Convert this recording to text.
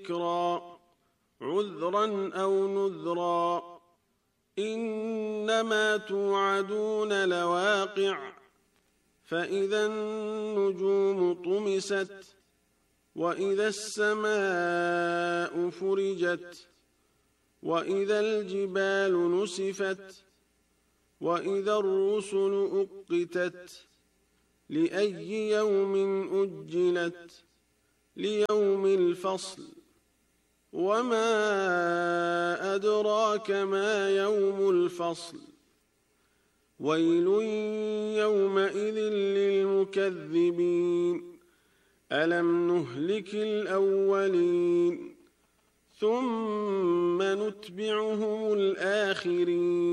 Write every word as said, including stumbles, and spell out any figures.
ذكرا عذرا أو نذرا إنما توعدون لواقع فإذا النجوم طمست وإذا السماء فرجت وإذا الجبال نسفت وإذا الرسل أقتت لأي يوم أجلت ليوم الفصل وما أدراك ما يوم الفصل ويل يومئذ للمكذبين ألم نهلك الأولين ثم نتبعهم الآخرين